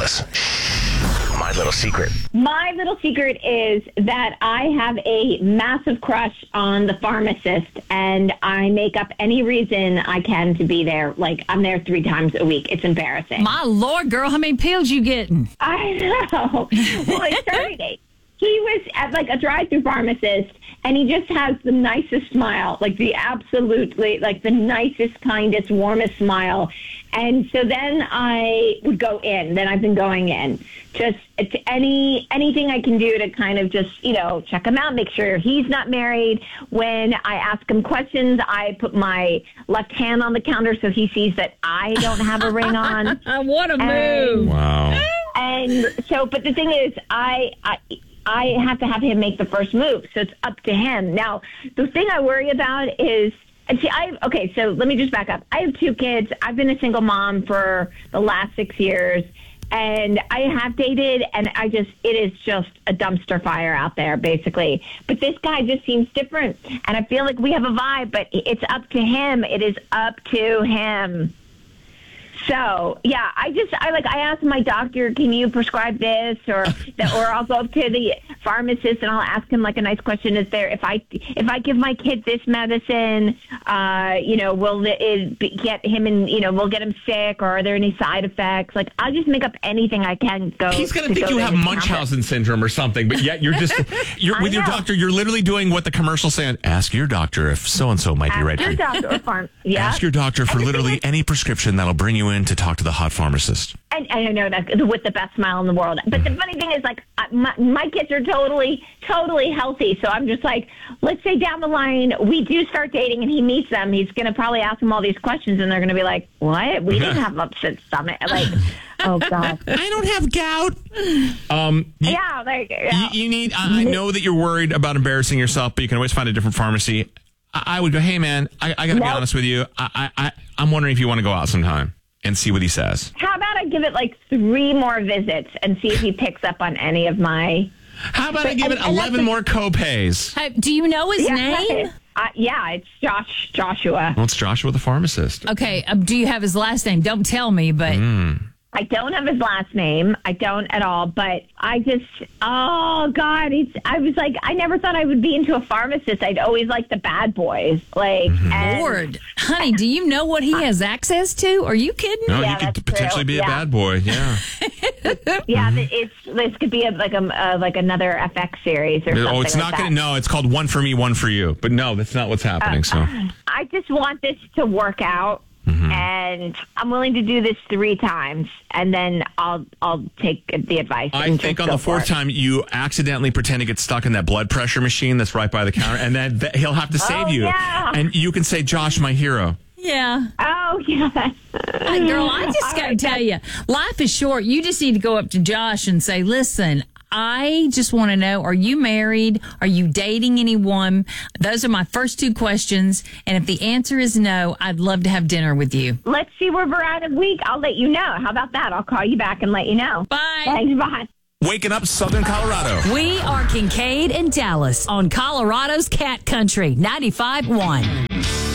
Dallas. My little secret. My little secret is that I have a massive crush on the pharmacist, and I make up any reason I can to be there. Like, I'm there 3 times a week. It's embarrassing. My Lord, girl, how many pills you getting? I know. Well, it started. He was at like a drive-through pharmacist, and he just has the nicest smile, like the nicest, kindest, warmest smile. And so then I would go in. Then I've been going in. Just anything I can do to kind of just, check him out, make sure he's not married. When I ask him questions, I put my left hand on the counter so he sees that I don't have a ring on. What a move. Wow. And so, but the thing is, I have to have him make the first move, so it's up to him. Now, the thing I worry about is, so let me just back up. I have 2 kids. I've been a single mom for the last 6 years, and I have dated, and it is just a dumpster fire out there, basically. But this guy just seems different, and I feel like we have a vibe, but it's up to him. It is up to him. So, yeah, I asked my doctor, can you prescribe this? Or I'll go up to the pharmacist and I'll ask him like a nice question. Is there, if I give my kid this medicine, will it get him in, will get him sick, or are there any side effects? Like, I'll just make up anything I can go. He's going to think you have Munchausen syndrome or something, but yet you're with your doctor, you're literally doing what the commercial's saying. Ask your doctor if so-and-so might be right for you. Ask your doctor for literally any prescription that'll bring you in to talk to the hot pharmacist. And I know that with the best smile in the world. But the funny thing is, like, my kids are totally healthy. So I'm just like, let's say down the line we do start dating and he meets them. He's going to probably ask them all these questions, and they're going to be like, what? We didn't have upset stomach. Like, oh, God. I don't have gout. You need, I know that you're worried about embarrassing yourself, but you can always find a different pharmacy. I would go, hey, man, I got to be honest with you. I'm wondering if you want to go out sometime and see what he says. How about I give it like 3 more visits and see if he picks up on any of my... How about I give it 11 more co-pays? Do you know his name? It's Joshua. Well, it's Joshua the pharmacist. Okay, do you have his last name? Don't tell me, but... I don't have his last name. I don't at all. But I just, oh, God. I was like, I never thought I would be into a pharmacist. I'd always liked the bad boys. Like, Lord, honey, do you know what he has access to? Are you kidding? No, you could potentially be a bad boy. Yeah. This could be like another FX series or something. Oh, it's not going to. No, it's called One for Me, One for You. But no, that's not what's happening. So I just want this to work out. And I'm willing to do this 3 times, and then I'll take the advice. I think on the 4th time, you accidentally pretend to get stuck in that blood pressure machine that's right by the counter, and then he'll have to save you. Yeah. And you can say, Josh, my hero. Yeah. Oh, yeah. Girl, I just got to tell you, life is short. You just need to go up to Josh and say, listen, I just want to know, are you married? Are you dating anyone? Those are my first 2 questions. And if the answer is no, I'd love to have dinner with you. Let's see where we're at in a week. I'll let you know. How about that? I'll call you back and let you know. Bye. Thanks. Bye. Waking up Southern Colorado. We are Kincaid and Dallas on Colorado's Cat Country 95.1.